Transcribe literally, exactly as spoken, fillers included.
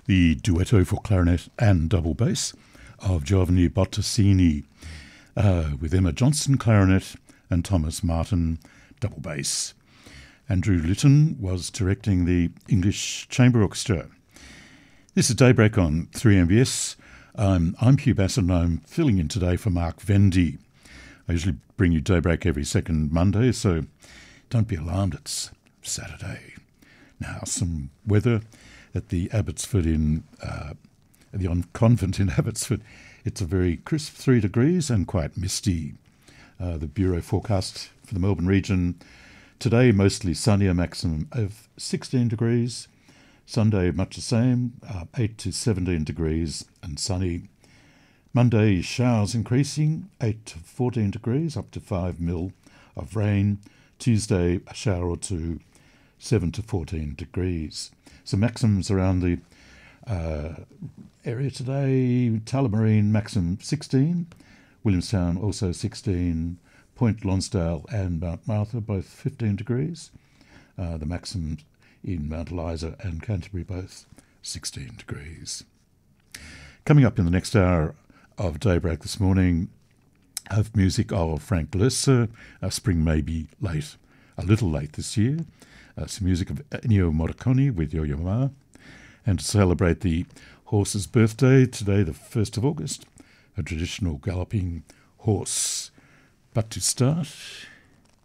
the duetto for clarinet and double bass of Giovanni Bottesini, uh, with Emma Johnston clarinet and Thomas Martin double bass. Andrew Litton was directing the English Chamber Orchestra. This is Daybreak on three M B S. Um, I'm Hugh Bassett and I'm filling in today for Mark Vendy. I usually bring you Daybreak every second Monday, so don't be alarmed, it's Saturday. Now, some weather at the Abbotsford in, uh, the convent in Abbotsford. It's a very crisp three degrees and quite misty. Uh, the Bureau forecast for the Melbourne region today, mostly sunny, a maximum of sixteen degrees. Sunday, much the same, uh, eight to seventeen degrees and sunny. Monday, showers increasing, eight to fourteen degrees, up to five mil of rain. Tuesday, a shower or two, seven to fourteen degrees. So maximums around the uh, area today, Tullamarine maximum sixteen, Williamstown also sixteen, Point Lonsdale and Mount Martha both fifteen degrees. Uh, the maximums in Mount Eliza and Canterbury both sixteen degrees. Coming up in the next hour of Daybreak this morning, have music of Frank Loesser. Uh, spring may be late, a little late this year. Uh, some music of Ennio Morricone with Yo-Yo Ma. And to celebrate the horse's birthday today, the first of August, a traditional galloping horse. But to start,